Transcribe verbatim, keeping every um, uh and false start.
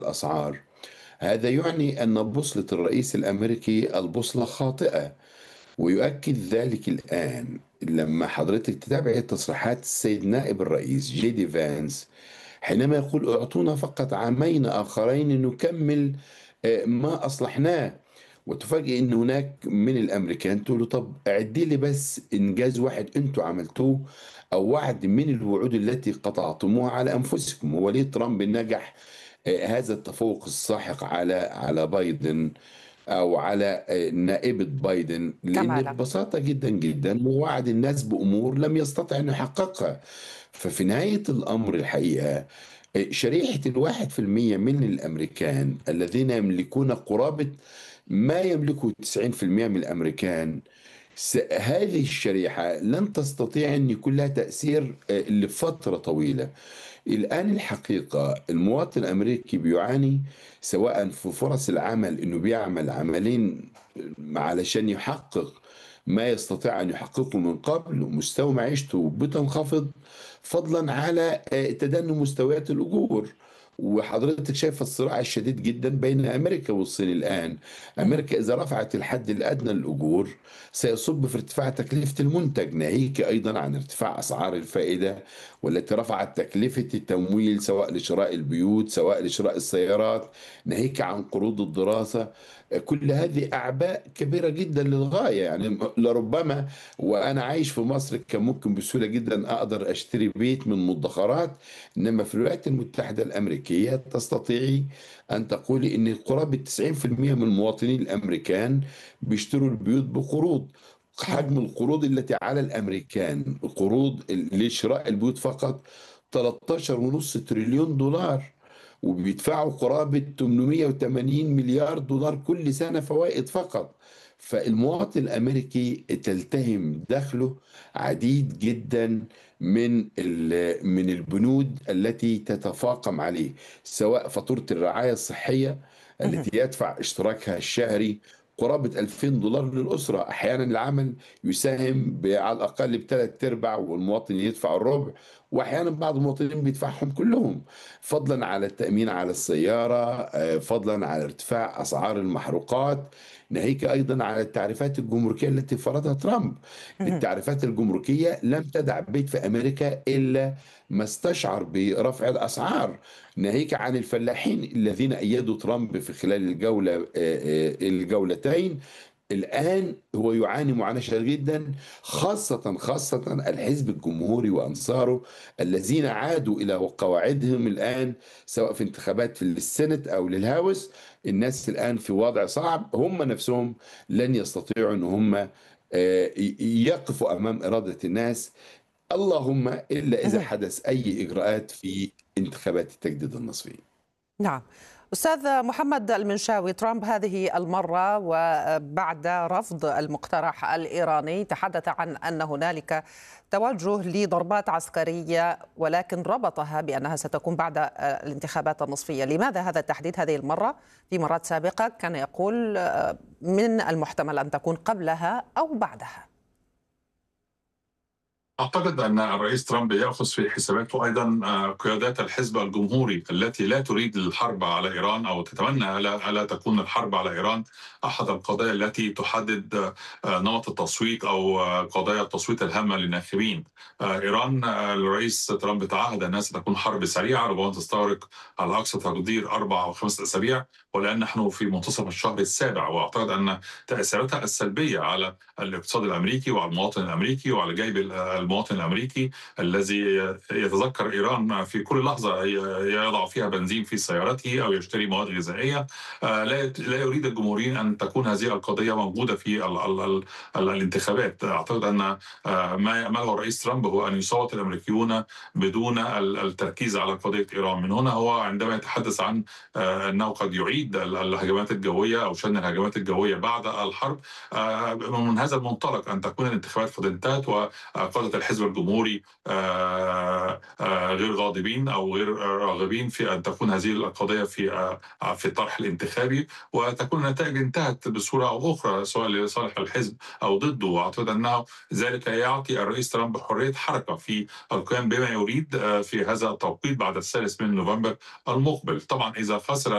الأسعار. هذا يعني أن بوصلة الرئيس الأمريكي البوصلة خاطئة، ويؤكد ذلك الآن لما حضرتك تتابع تصريحات السيد نائب الرئيس جي دي فانس حينما يقول اعطونا فقط عامين آخرين نكمل آه، ما أصلحناه. وتفاجئ ان هناك من الامريكان تقول له طب اعدي لي بس انجاز واحد انتوا عملتوه، او وعد من الوعود التي قطعتموها على انفسكم. هو ليه ترامب نجح آه، هذا التفوق الساحق على على بايدن او على آه، نائبة بايدن؟ لان كمالا. ببساطة جدا جدا هو وعد الناس بامور لم يستطع ان يحققها. ففي نهاية الامر الحقيقة آه، شريحة الواحد في المية من الامريكان الذين يملكون قرابة ما يملكه تسعين في المية من الامريكان، س- هذه الشريحة لن تستطيع أن يكون لها تأثير آه، لفترة طويلة. الآن الحقيقة المواطن الأمريكي بيعاني سواء في فرص العمل، أنه بيعمل عملين علشان يحقق ما يستطيع أن يحققه من قبل، ومستوى معيشته بتنخفض فضلا على آه، تدني مستويات الأجور. وحضرتك شايف الصراع الشديد جدا بين أمريكا والصين الآن. مهم. أمريكا إذا رفعت الحد الأدنى للأجور سيصب في ارتفاع تكلفة المنتج، ناهيك أيضا عن ارتفاع أسعار الفائدة، والتي رفعت تكلفة التمويل سواء لشراء البيوت سواء لشراء السيارات، ناهيك عن قروض الدراسة. كل هذه أعباء كبيرة جدا للغاية. يعني لربما وأنا عايش في مصر كان ممكن بسهولة جدا أقدر أشتري بيت من مدخرات، إنما في الولايات المتحدة الأمريكية تستطيعي أن تقولي إن قرابة تسعين في المية من المواطنين الأمريكان بيشتروا البيوت بقروض. مهم. حجم القروض التي على الأمريكان، قروض لشراء البيوت فقط تلتاشر ونص تريليون دولار، وبيدفعوا قرابة ثمانمائة وثمانين مليار دولار كل سنة فوائد فقط. فالمواطن الأمريكي تلتهم دخله عديد جدا من ال- من البنود التي تتفاقم عليه، سواء فاتورة الرعاية الصحية مهم. التي يدفع اشتراكها الشهري قرابة ألفين دولار للأسرة. أحيانا العمل يساهم ب- على الأقل بثلاث أرباع والمواطن يدفع الربع، وأحيانا بعض المواطنين بيدفعهم كلهم، فضلا على التأمين على السيارة، آه، فضلا على ارتفاع أسعار المحروقات، ناهيك أيضا على التعريفات الجمركية التي فرضها ترامب. مهم. التعريفات الجمركية لم تدع بيت في أمريكا إلا ما استشعر برفع الأسعار، ناهيك عن الفلاحين الذين أيدوا ترامب في خلال الجولة آه، آه، الجولتين. الآن هو يعاني معاناة شديدة جدا، خاصة خاصة الحزب الجمهوري وأنصاره الذين عادوا إلى قواعدهم الآن، سواء في انتخابات في السنت أو للهاوس. الناس الآن في وضع صعب، هم نفسهم لن يستطيعوا أن هم آه، ي- يقفوا أمام إرادة الناس، اللهم إلا إذا مهم. حدث أي إجراءات في انتخابات التجديد النصفي. نعم. أستاذ محمد المنشاوي، ترامب هذه المرة وبعد رفض المقترح الإيراني تحدث عن أن هنالك توجه لضربات عسكرية، ولكن ربطها بأنها ستكون بعد الانتخابات النصفية. لماذا هذا التحديد هذه المرة؟ في مرات سابقة كان يقول من المحتمل أن تكون قبلها أو بعدها. أعتقد أن الرئيس ترامب يأخذ في حساباته أيضا آه، قيادات الحزب الجمهوري التي لا تريد الحرب على إيران أو تتمنى ألا ألا تكون الحرب على إيران أحد القضايا التي تحدد آه، نمط التصويت أو آه، قضايا التصويت الهامة للناخبين. آه، إيران، آه، الرئيس ترامب تعهد أنها ستكون حرب سريعة ربما تستغرق على أقصى تقدير أربع أو خمسة أسابيع، والآن نحن في منتصف الشهر السابع، وأعتقد أن تأثيراتها السلبية على الاقتصاد الامريكي وعلى المواطن الامريكي وعلى جيب المواطن الامريكي الذي يتذكر ايران في كل لحظه يضع فيها بنزين في سيارته او يشتري مواد غذائيه. لا لا يريد الجمهوريين ان تكون هذه القضيه موجوده في ال ال ال ال الانتخابات. اعتقد ان ما يامله الرئيس ترامب هو ان يصوت الامريكيون بدون التركيز على قضيه ايران. من هنا هو عندما يتحدث عن انه قد يعيد الهجمات الجويه او شن الهجمات الجويه بعد الحرب، من هذا المنطلق أن تكون الانتخابات قد انتهت وقادة الحزب الجمهوري غير غاضبين أو غير راغبين في أن تكون هذه القضية في في الطرح الانتخابي، وتكون النتائج انتهت بصورة أو أخرى سواء لصالح الحزب أو ضده. وأعتقد أنه ذلك يعطي الرئيس ترامب حرية حركة في القيام بما يريد في هذا التوقيت بعد الثالث من نوفمبر المقبل. طبعا إذا خسر